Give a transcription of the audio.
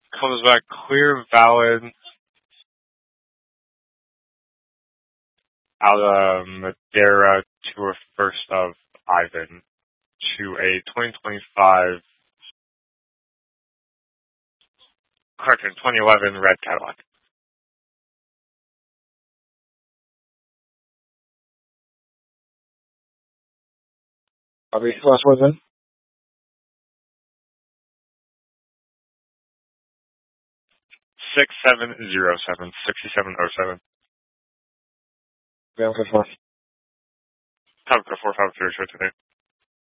Comes back clear, valid, out of Madeira to a first of Ivan to a 2025, correction, 2011 red Cadillac. Copy. Last word then. 6707, 6707. Yeah, I'm good for. Top 453 today.